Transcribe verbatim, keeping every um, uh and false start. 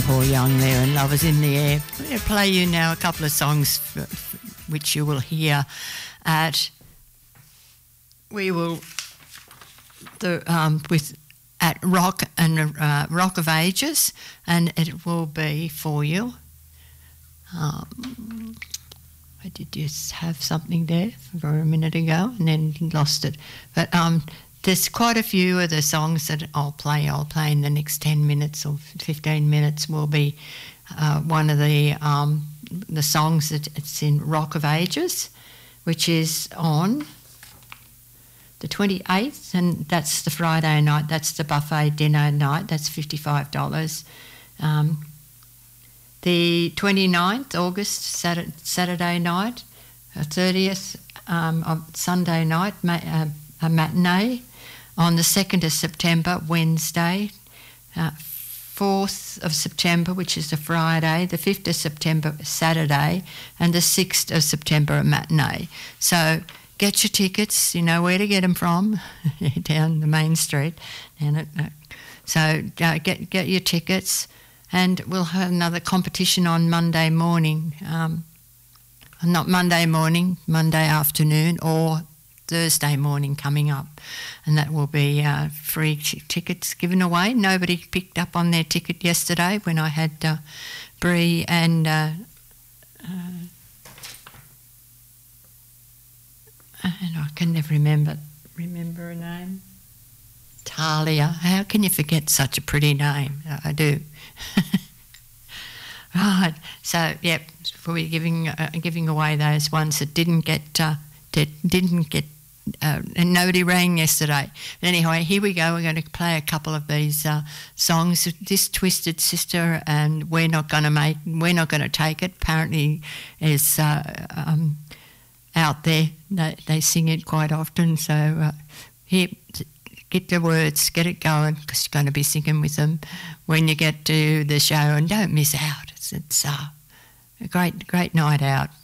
Paul Young there and Lovers in the Air. I'm going to play you now a couple of songs for, for, which you will hear at we will the um, with at Rock and uh, Rock of Ages, and it will be for you. Um, I did just have something there for a minute ago and then lost it, but um. There's quite a few of the songs that I'll play. I'll play in the next ten minutes or fifteen minutes will be uh, one of the um, the songs that it's in Rock of Ages, which is on the twenty-eighth, and that's the Friday night. That's the buffet dinner night. That's fifty-five dollars. Um, the twenty-ninth, August, Saturday, Saturday night, thirtieth, um, of Sunday night, ma- uh, a matinee. On the second of September, Wednesday, uh, fourth of September, which is a Friday, the fifth of September, Saturday, and the sixth of September, a matinee. So get your tickets, you know where to get them from, down the main street. Down it, uh, so uh, get, get your tickets, and we'll have another competition on Monday morning, um, not Monday morning, Monday afternoon, or Thursday morning coming up, and that will be uh, free t- tickets given away. Nobody picked up on their ticket yesterday when I had uh, Bree and uh, uh, and I can never remember remember her name. Talia. How can you forget such a pretty name? I do. Right. So yep, we're giving uh, giving away those ones that didn't get uh, that didn't get. Uh, and nobody rang yesterday. But anyway, here we go. We're going to play a couple of these uh, songs. This Twisted Sister and We're Not Going to Make, We're Not Going to Take It, apparently is uh, um, out there. They, they sing it quite often. So uh, here, get the words, get it going, because you're going to be singing with them when you get to the show, and don't miss out. It's, it's uh, a great, great night out.